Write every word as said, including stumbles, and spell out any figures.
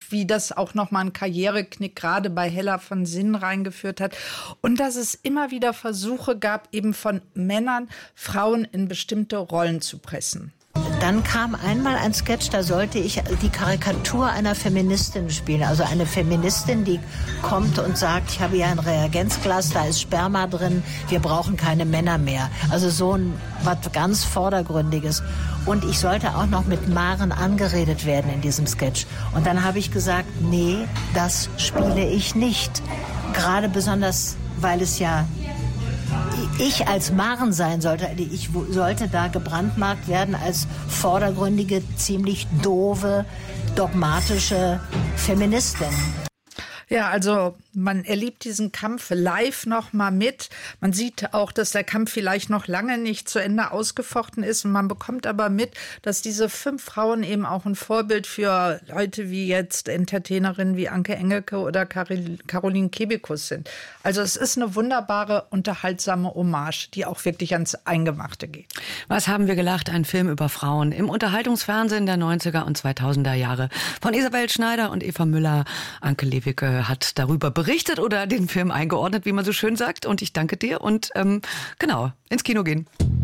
wie das auch nochmal einen Karriereknick gerade bei Hella von Sinnen reingeführt hat. Und dass es immer wieder Versuche gab, eben von Männern Frauen in bestimmte Rollen zu pressen. Dann kam einmal ein Sketch, da sollte ich die Karikatur einer Feministin spielen. Also eine Feministin, die kommt und sagt, ich habe hier ein Reagenzglas, da ist Sperma drin, wir brauchen keine Männer mehr. Also so ein was ganz Vordergründiges. Und ich sollte auch noch mit Maren angeredet werden in diesem Sketch. Und dann habe ich gesagt, nee, das spiele ich nicht. Gerade besonders, weil es ja ich als Maren sein sollte. Ich sollte da gebrandmarkt werden als vordergründige, ziemlich doofe, dogmatische Feministin. Ja, also man erlebt diesen Kampf live noch mal mit. Man sieht auch, dass der Kampf vielleicht noch lange nicht zu Ende ausgefochten ist. Und man bekommt aber mit, dass diese fünf Frauen eben auch ein Vorbild für Leute wie jetzt Entertainerinnen wie Anke Engelke oder Caroline Kebekus sind. Also es ist eine wunderbare, unterhaltsame Hommage, die auch wirklich ans Eingemachte geht. Was haben wir gelacht? Ein Film über Frauen im Unterhaltungsfernsehen der neunziger und zweitausender Jahre. Von Isabel Schneider und Eva Müller. Anke Lewicke hat darüber berichtet oder den Film eingeordnet, wie man so schön sagt. Und ich danke dir und ähm, genau, ins Kino gehen.